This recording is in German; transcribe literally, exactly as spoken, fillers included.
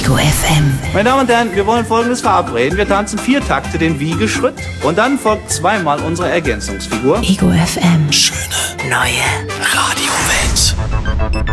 Ego F M. Meine Damen und Herren, wir wollen Folgendes verabreden. Wir tanzen vier Takte den Wiegeschritt und dann folgt zweimal unsere Ergänzungsfigur. Ego F M. Schöne Neue Radiowelt.